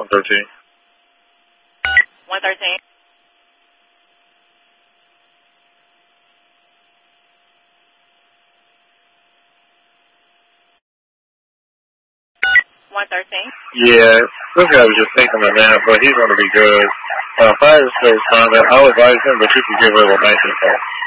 113. 113. 113. Yeah, this guy was just taking a nap, but he's going to be good. Fire stays fine. I'll advise him, but you can give her a 19 call.